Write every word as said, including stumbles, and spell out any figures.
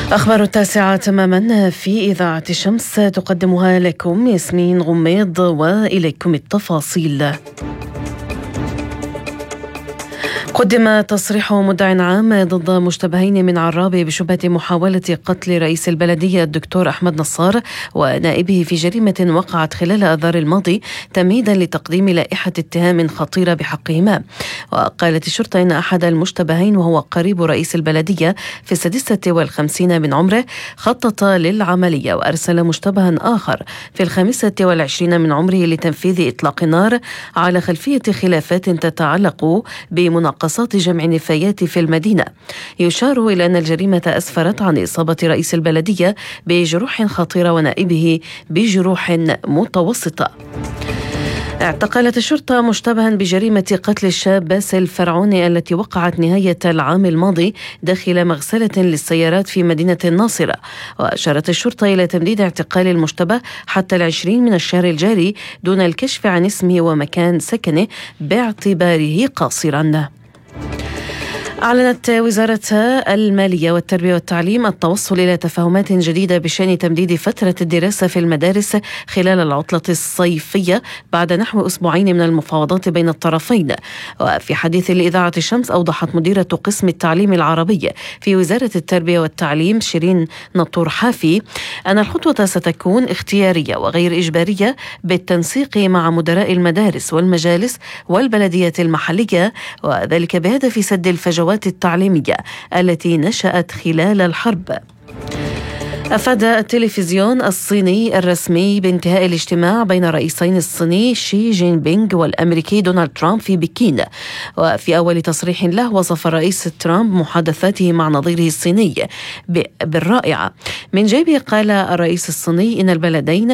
أخبار التاسعة تماما في إذاعة الشمس تقدمها لكم ياسمين غميض، وإليكم التفاصيل. قدم تصريح مدعي عام ضد مشتبهين من عرابة بشبهة محاولة قتل رئيس البلدية الدكتور أحمد نصار ونائبه في جريمة وقعت خلال آذار الماضي تمهيدا لتقديم لائحة اتهام خطيرة بحقهما. وقالت الشرطة إن أحد المشتبهين وهو قريب رئيس البلدية في السادسة والخمسين من عمره خطط للعملية، وأرسل مشتبها آخر في الخامسة والعشرين من عمره لتنفيذ إطلاق النار على خلفية خلافات تتعلق بمناقصة جمع نفايات في المدينة. يشار إلى أن الجريمة أسفرت عن إصابة رئيس البلدية بجروح خطيرة ونائبه بجروح متوسطة. اعتقلت الشرطة مشتبها بجريمة قتل الشاب باسل الفرعوني التي وقعت نهاية العام الماضي داخل مغسلة للسيارات في مدينة الناصرة. وأشارت الشرطة إلى تمديد اعتقال المشتبه حتى العشرين من الشهر الجاري دون الكشف عن اسمه ومكان سكنه باعتباره قاصرا. أعلنت وزارة المالية والتربية والتعليم التوصل إلى تفاهمات جديدة بشأن تمديد فترة الدراسة في المدارس خلال العطلة الصيفية بعد نحو أسبوعين من المفاوضات بين الطرفين. وفي حديث لإذاعة الشمس أوضحت مديرة قسم التعليم العربي في وزارة التربية والتعليم شيرين نطور حافي أن الخطوة ستكون اختيارية وغير إجبارية بالتنسيق مع مدراء المدارس والمجالس والبلديات المحلية، وذلك بهدف سد الفجوات التعليمية التي نشأت خلال الحرب. أفاد التلفزيون الصيني الرسمي بانتهاء الاجتماع بين الرئيسين الصيني شي جين بينغ والأمريكي دونالد ترامب في بكين. وفي أول تصريح له وصف الرئيس ترامب محادثاته مع نظيره الصيني بالرائعة. من جانبه قال الرئيس الصيني إن البلدين